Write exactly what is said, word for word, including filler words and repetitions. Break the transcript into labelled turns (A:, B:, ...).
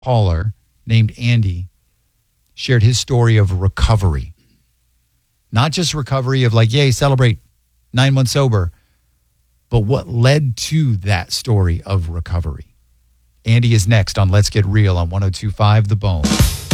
A: caller named Andy shared his story of recovery. Not just recovery of like, yay, celebrate nine months sober, but what led to that story of recovery. Andy is next on Let's Get Real on one oh two point five The Bone.